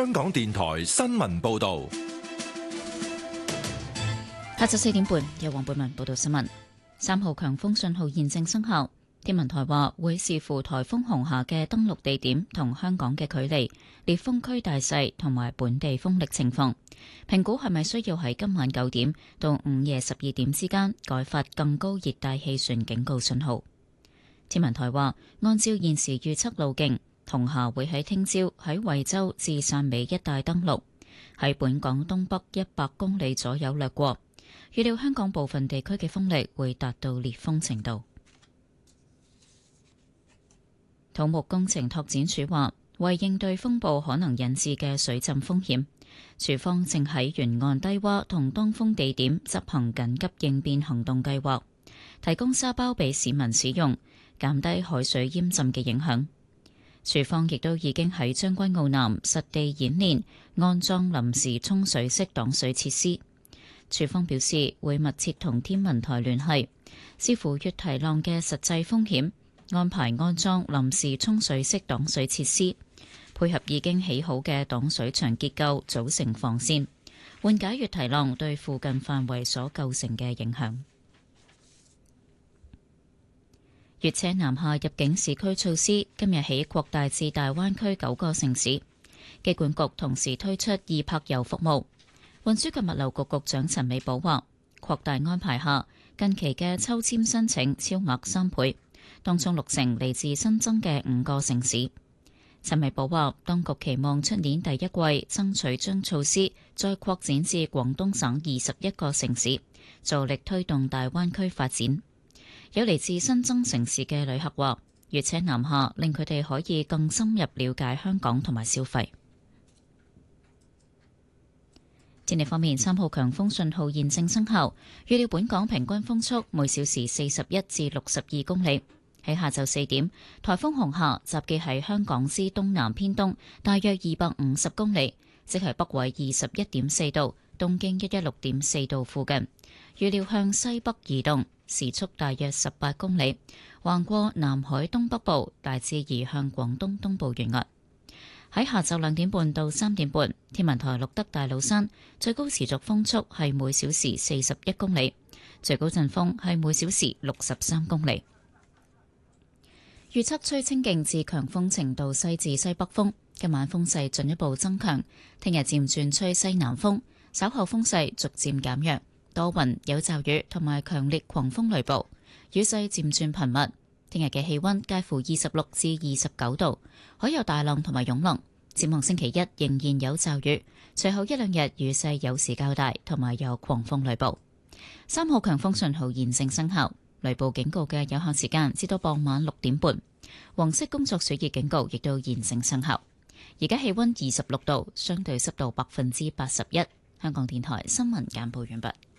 香港電台新聞報道。 下晝4點半，由黃貝文報道新聞。3號強風信號現正生效。天文台話會視乎颱風紅霞嘅登陸地點同香港嘅距離、烈風區大細同埋本地風力情況，評估係咪需要喺今晚9點到午夜12點之間改發更高熱帶氣旋警告信號。天文台話，按照現時預測路徑，紅霞會喺聽朝喺惠州至汕尾一帶登陸，喺本港東北100公里左右掠過。預料香港部分地區嘅風力會達到烈風程度。土木工程拓展署話，為應對風暴可能引致嘅水浸風險，署方正喺沿岸低洼同當風地點執行緊急應變行動計劃，提供沙包俾市民使用，減低海水淹浸嘅影響。署方亦都已經喺將軍澳南實地演練安裝臨時沖水式擋水設施。署方表示會密切同天文台聯繫，視乎月堤浪嘅實際風險，安排安裝臨時沖水式擋水設施，配合已經起好嘅擋水牆結構組成防線，緩解月堤浪對附近範圍所構成嘅影響。粵車南下入境市區措施今日起擴大至大灣區9個城市，機管局同時推出易泊遊服務。運輸及物流局局長陳美寶話，擴大安排下，近期嘅抽籤申請超額3倍。當中60%嚟自新增嘅5個城市。陳美寶話，當局期望出年第一季爭取將措施再擴展至廣東省21個城市，助力推動大灣區發展。有嚟自新增城市嘅旅客話，粵車南下令佢哋可以更深入了解香港同埋消費。天氣方面，3號強風信號現正生效，預料本港平均風速每小時41至62公里。喺下晝4點，颱風紅霞集結喺香港之東南偏東，大約250公里，即係北緯21.4度、東經116.4度附近。預料向西北移動，時速大約18公里，橫過南海東北部，大致移向廣東東部沿岸。喺下晝2點半到3點半，天文台錄得大老山最高持續風速係每小時41公里，最高陣風係每小時63公里。預測吹清勁至強風程度西至西北風，今晚風勢進一步增強，聽日漸轉吹西南風，稍後風勢逐漸減弱，多雲有驟雨同埋強烈狂風雷暴，雨勢漸轉頻密。聽日嘅氣溫介乎26至29度，海有大浪同埋湧浪。展望星期一仍然有驟雨，隨後1-2日雨勢有時較大，同埋有狂風雷暴。3號強風信號現正生效。雷暴警告嘅有效時間至到傍晚6點半，黃色工作暑熱警告亦都現正生效。而家氣溫26度，相對濕度81%。香港電台新聞簡報完畢。